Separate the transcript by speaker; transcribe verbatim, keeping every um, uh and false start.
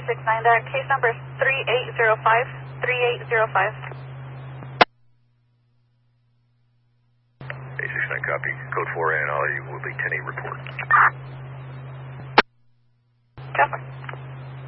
Speaker 1: six nine, that case number is three eight zero five, three eight zero five.
Speaker 2: eight six nine, copy. Code four A and all, you will be ten eight report.
Speaker 1: Copy.